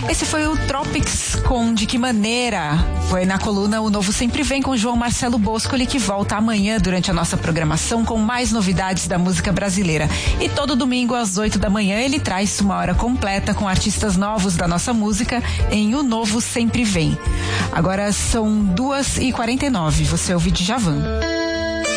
Esse foi o Tropics com De Que Maneira. Foi na coluna O Novo Sempre Vem com João Marcelo Boscoli, que volta amanhã durante a nossa programação com mais novidades da música brasileira. E todo domingo às 8 da manhã ele traz uma hora completa com artistas novos da nossa música em O Novo Sempre Vem. Agora são 2h49. Você ouve Djavan.